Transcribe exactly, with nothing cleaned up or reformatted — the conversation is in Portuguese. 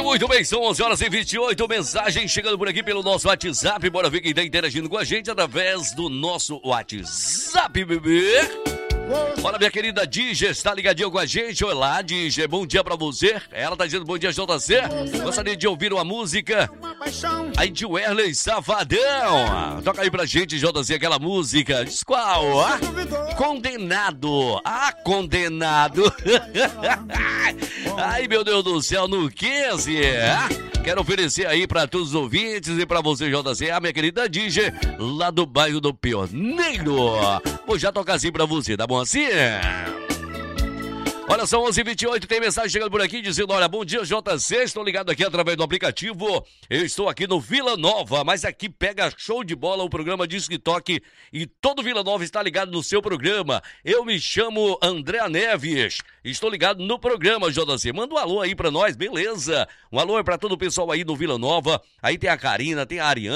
Muito bem, são onze horas e vinte e oito, mensagem chegando por aqui pelo nosso WhatsApp. Bora ver quem tá interagindo com a gente através do nosso WhatsApp, bebê. Olha, minha querida Digi, está ligadinho com a gente. Olá, Digi, bom dia pra você. Ela tá dizendo bom dia, J C. Gostaria de ouvir uma música aí de Wesley Safadão. Toca aí pra gente, J C, aquela música. Diz qual? Ah? Condenado. Ah, condenado. Ai, meu Deus do céu, no quinze. Ah? Quero oferecer aí pra todos os ouvintes e pra você, J C, a minha querida Digi, lá do bairro do Pioneiro. Vou já tocar assim pra você, tá bom assim? Olha, são onze e vinte e oito, tem mensagem chegando por aqui dizendo, olha, bom dia, J C, estou ligado aqui através do aplicativo, eu estou aqui no Vila Nova, mas aqui pega show de bola o programa Disque Toque e todo Vila Nova está ligado no seu programa. Eu me chamo André Neves, estou ligado no programa, J C, manda um alô aí pra nós, beleza? Um alô é pra todo o pessoal aí no Vila Nova, aí tem a Karina, tem a Ariane,